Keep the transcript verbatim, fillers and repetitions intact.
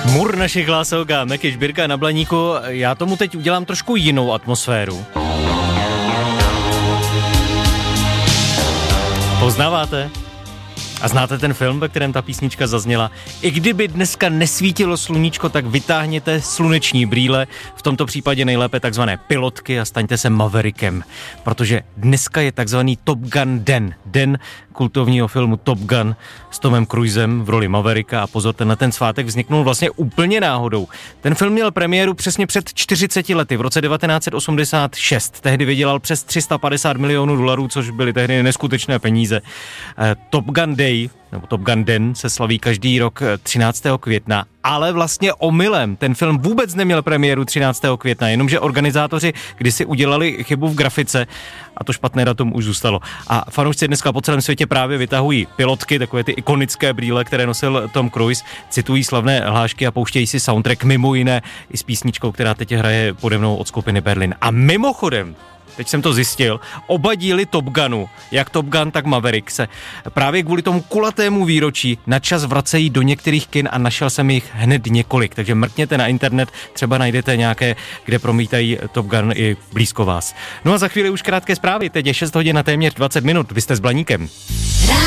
Mur našich hlások a Meky Žbírka na Blaníku, já tomu teď udělám trošku jinou atmosféru. Poznáváte? A znáte ten film, ve kterém ta písnička zazněla? I kdyby dneska nesvítilo sluníčko, tak vytáhněte sluneční brýle, v tomto případě nejlépe takzvané pilotky a staňte se Maverickem, protože dneska je takzvaný Top Gun den. Den kultovního filmu Top Gun s Tomem Cruisem v roli Mavericka a pozor, ten na ten svátek vzniknul vlastně úplně náhodou. Ten film měl premiéru přesně před čtyřiceti lety, v roce devatenáct set osmdesát šest. Tehdy vydělal přes tři sta padesát milionů dolarů, což byly tehdy neskutečné peníze. Top Gun Day, nebo Top Gun Den, se slaví každý rok třináctého května, ale vlastně omylem. Ten film vůbec neměl premiéru třináctého května, jenomže organizátoři kdysi udělali chybu v grafice a to špatné datum už zůstalo. A fanoušci dneska po celém světě právě vytahují pilotky, takové ty ikonické brýle, které nosil Tom Cruise, citují slavné hlášky a pouštějí si soundtrack mimo jiné i s písničkou, která teď hraje pode mnou od skupiny Berlin. A mimochodem, teď jsem to zjistil, oba díly Top Gunu, jak Top Gun, tak Maverick, se právě kvůli tomu kulatému výročí načas vracejí do některých kin a našel jsem jich hned několik, takže mrkněte na internet, třeba najdete nějaké, kde promítají Top Gun i blízko vás. No a za chvíli už krátké zprávy, teď je šest hodin na téměř dvacet minut, vy jste s Blaníkem.